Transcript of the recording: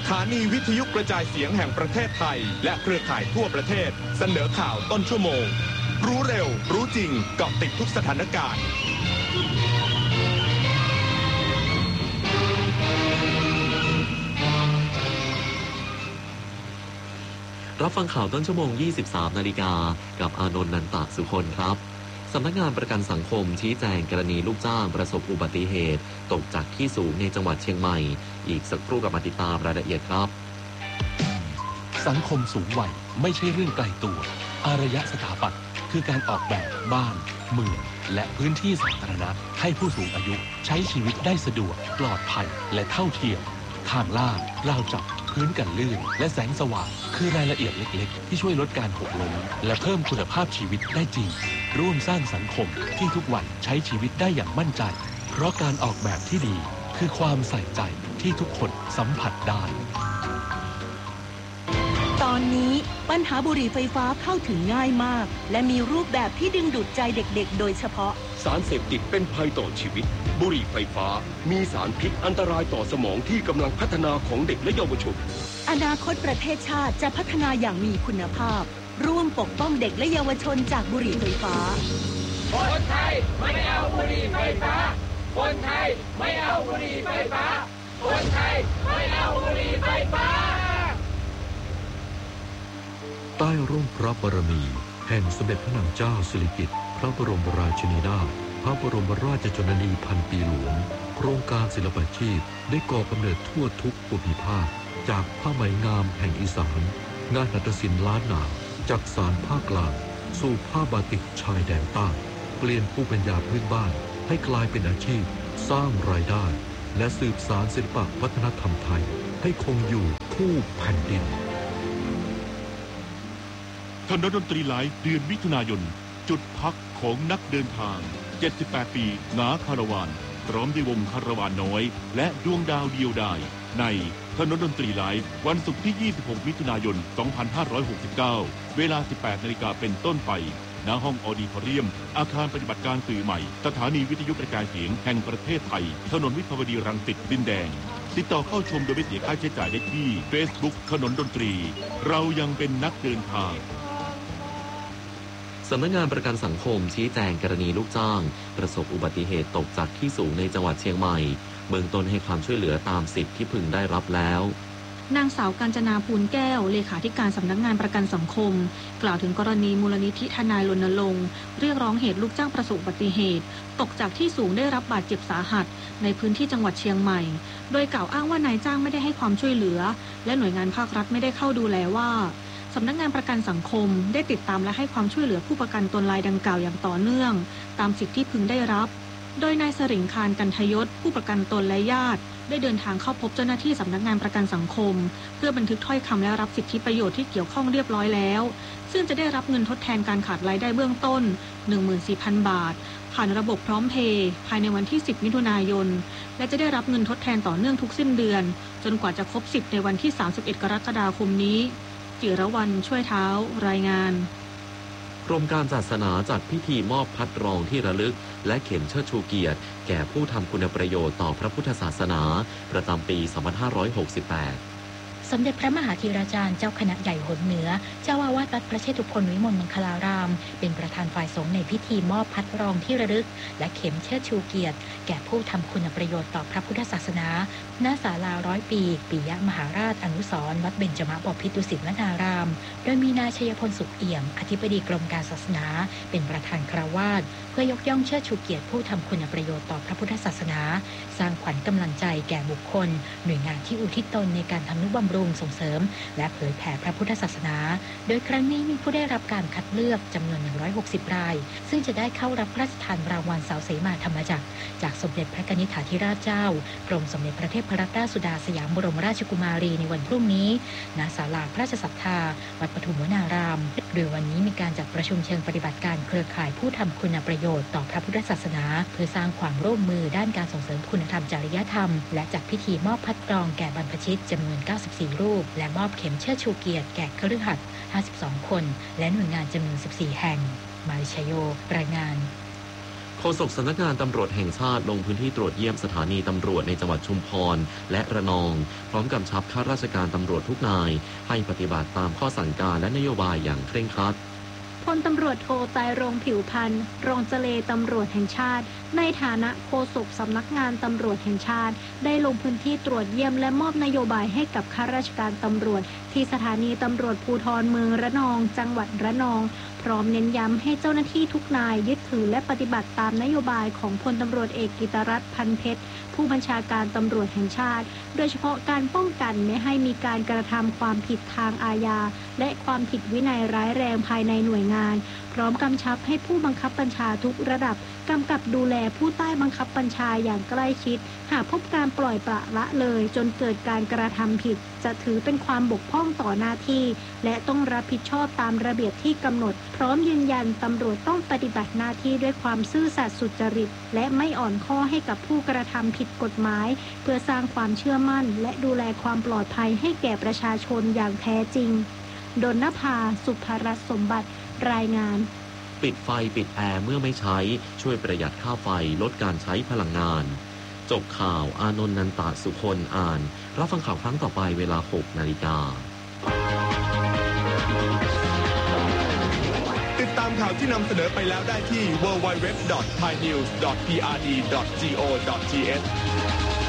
สถานีวิทยุกระจายเสียงแห่งประเทศไทยและเครือข่ายทั่วประเทศเสนอข่าวต้นชั่วโมงรู้เร็วรู้จริงเกาะติดทุกสถานการณ์รับฟังข่าวต้นชั่วโมง 23 นาฬิกากับอานนท์ นันตะสุคนครับสำนักงานประกันสังคมชี้แจงกรณีลูกจ้างประสบอุบัติเหตุตกจากที่สูงในจังหวัดเชียงใหม่อีกสักครู่กับมาติดตามรายละเอียดครับสังคมสูงวัยไม่ใช่เรื่องไกลตัวอารยสถาปัตย์คือการออกแบบบ้านเมืองและพื้นที่สาธารณะให้ผู้สูงอายุใช้ชีวิตได้สะดวกปลอดภัยและเท่าเทียมทางลาดราวจับพื้นกันลื่นและแสงสว่างคือรายละเอียดเล็กๆที่ช่วยลดการหกล้มและเพิ่มคุณภาพชีวิตได้จริงร่วมสร้างสังคมที่ทุกวันใช้ชีวิตได้อย่างมั่นใจเพราะการออกแบบที่ดีคือความใส่ใจที่ทุกคนสัมผัสได้ตอนนี้ปัญหาบุหรี่ไฟฟ้าเข้าถึงง่ายมากและมีรูปแบบที่ดึงดูดใจเด็กๆโดยเฉพาะสารเสพติดเป็นภัยต่อชีวิตบุหรี่ไฟฟ้ามีสารพิษอันตรายต่อสมองที่กำลังพัฒนาของเด็กและเยาวชนอนาคตประเทศชาติจะพัฒนาอย่างมีคุณภาพร่วมปกป้องเด็กและเยาวชนจากบุหรี่ไฟฟ้าคนไทยไม่เอาบุหรี่ไฟฟ้าคนไทยไม่เอาบุหรี่ไฟฟ้าคนไทยไม่เอาบุหรี่ไฟฟ้าใต้ร่มพระบารมีแห่งสมเด็จพระนางเจ้าสิริกิติ์พระบรมราชินีนาถพระบรมราชชนนีพันปีหลวงโครงการศิลปาชีพได้ก่อกำเนิดทั่วทุกภูมิภาคจากผ้าไหมงามแห่งอีสานงานหัตถศิลป์ล้านนาจากสารภาคกลางสู่ผ้าบาติกชายแดนใต้เปลี่ยนภูมิปัญญาพื้นบ้านให้กลายเป็นอาชีพสร้างรายได้และสืบสานศิลปวัฒนธรรมไทยให้คงอยู่คู่แผ่นดินถนนดนตรีไลฟ์เดือนมิถุนายนจุดพักของนักเดินทาง78ปีหงาคาราวานพร้อมด้วยวงคาราวานน้อยและดวงดาวเดียวดายในถนนดนตรีไลฟ์วันศุกร์ที่26มิถุนายน2569เวลา 18 นาฬิกาเป็นต้นไปณห้องออดิทอเรียมอาคารปฏิบัติการสื่อใหม่สถานีวิทยุกระจายเสียงแห่งประเทศไทยถนนวิภาวดีรังสิตดินแดงติดต่อเข้าชมโดยไม่เสียค่าใช้จ่ายได้ที่ Facebook ถนนดนตรีเรายังเป็นนักเดินทางสำนักงานประกันสังคมชี้แจงกรณีลูกจ้างประสบอุบัติเหตุตกจากที่สูงในจังหวัดเชียงใหม่เบื้องต้นให้ความช่วยเหลือตามสิทธิ์ที่พึงได้รับแล้วนางสาวกาญจนาภูลแก้วเลขาธิการสำนักงานประกันสังคมกล่าวถึงกรณีมูลนิธิทนายรณรงค์เรียกร้องเหตุลูกจ้างประสบอุบัติเหตุตกจากที่สูงได้รับบาดเจ็บสาหัสในพื้นที่จังหวัดเชียงใหม่โดยกล่าวอ้างว่านายจ้างไม่ได้ให้ความช่วยเหลือและหน่วยงานภาครัฐไม่ได้เข้าดูแลว่าสำนักงานประกันสังคมได้ติดตามและให้ความช่วยเหลือผู้ประกันตนรายดังกล่าวอย่างต่อเนื่องตามสิทธิที่พึงได้รับโดยนายสริ่งคานกันทยศผู้ประกันตนและญาติได้เดินทางเข้าพบเจ้าหน้าที่สำนักงานประกันสังคมเพื่อบันทึกถ้อยคำและรับสิทธิประโยชน์ที่เกี่ยวข้องเรียบร้อยแล้วซึ่งจะได้รับเงินทดแทนการขาดรายได้เบื้องต้น 14,000 บาทผ่านระบบพร้อมเพย์ภายในวันที่10มิถุนายนและจะได้รับเงินทดแทนต่อเนื่องทุกสิ้นเดือนจนกว่าจะครบ10ในวันที่31กรกฎาคมนี้จิรวรรณช่วยเท้ารายงานกรมการศาสนาจัดพิธีมอบพัดรองที่ระลึกและเข็มเชิดชูเกียรติแก่ผู้ทำคุณประโยชน์ต่อพระพุทธศาสนาประจำปี 2568 สมเด็จพระมหาธีราจารย์เจ้าคณะใหญ่หนเหนือเจ้าอาวาสวัดพระเชตุพนวิมลมังคลารามเป็นประธานฝ่ายสงฆ์ในพิธีมอบพัดรองที่ระลึกและเข็มเชิดชูเกียรติแก่ผู้ทำคุณประโยชน์ต่อพระพุทธศาสนาณศาลา100 ปีปิยมหาราชอนุสรณ์วัดเบญจมบพิตรดุสิตวนารามโดยมีนายชัยพลสุขเอี่ยมอธิบดีกรมการศาสนาเป็นประธานคราวาสเพื่อยกย่องเชิดชูเกียรติผู้ทำคุณประโยชน์ต่อพระพุทธศาสนาสร้างขวัญกำลังใจแก่บุคคลหน่วยงานที่อุทิศตนในการทำนุบำรุงส่งเสริมและเผยแผ่พระพุทธศาสนาโดยครั้งนี้มีผู้ได้รับการคัดเลือกจำนวน160รายซึ่งจะได้เข้ารับพระราชทานรางวัลเสาเสมาธรรมจักรจากสมเด็จพระกนิษฐาธิราชเจ้ากรมสมเด็จพระเทพรัตนราชสุดาสยามบรมราชกุมารีในวันพรุ่งนี้ณศาลาพระราชศรัทธาวัดปทุมวนารามโดยวันนี้มีการจัดประชุมเชิงปฏิบัติการเครือข่ายผู้ทำคุณประโยชน์ต่อพระพุทธศาสนาเพื่อสร้างความร่วมมือด้านการส่งเสริมคุณธรรมจริยธรรมและจัดพิธีมอบพัดกรองแก่บรรพชิตจำนวน94รูปและมอบเข็มเชิดชูเกียรติแก่คฤหัสถ์52คนและหน่วยงานจำนวน14แห่งมาริชโยรายงานขฆษกสำนักงานตำรวจแห่งชาติลงพื้นที่ตรวจเยี่ยมสถานีตำรวจในจังหวัดชุมพรและระนองพร้อมกำชับข้าราชการตำรวจทุกนายให้ปฏิบัติตามข้อสั่งการและนโยบายอย่างเคร่งครัดพลตำรวจโทไตรรงค์ผิวพันธ์รองเจเลตำรวจแห่งชาติในฐานะโฆษกสำนักงานตำรวจแห่งชาติได้ลงพื้นที่ตรวจเยี่ยมและมอบนโยบายให้กับข้าราชการตำรวจที่สถานีตำรวจภูธรเมืองระนองจังหวัดระนองพร้อมเน้นย้ำให้เจ้าหน้าที่ทุกนายยึดถือและปฏิบัติตามนโยบายของพลตำรวจเอกกิตรัตน์พันเพชรผู้บัญชาการตำรวจแห่งชาติโดยเฉพาะการป้องกันไม่ให้มีการกระทำความผิดทางอาญาและความผิดวินัยร้ายแรงภายในหน่วยงานพร้อมกำชับให้ผู้บังคับบัญชาทุกระดับกำกับดูแลผู้ใต้บังคับบัญชาอย่างใกล้ชิดหากพบการปล่อยปละละเลยจนเกิดการกระทำผิดจะถือเป็นความบกพร่องต่อหน้าที่และต้องรับผิดชอบตามระเบียบที่กำหนดพร้อมยืนยันตำรวจต้องปฏิบัติหน้าที่ด้วยความซื่อสัตย์สุจริตและไม่อ่อนข้อให้กับผู้กระทำผิดกฎหมายเพื่อสร้างความเชื่อมั่นและดูแลความปลอดภัยให้แก่ประชาชนอย่างแท้จริงดลนภา สุภรัตน์สมบัติรายงานปิดไฟปิดแอร์เมื่อไม่ใช้ช่วยประหยัดค่าไฟลดการใช้พลังงานจบข่าวอานนท์นันตสุคนอ่านรับฟังข่าวครั้งต่อไปเวลา 6 นาฬิกาติดตามข่าวที่นำเสนอไปแล้วได้ที่ www.thainews.prd.go.th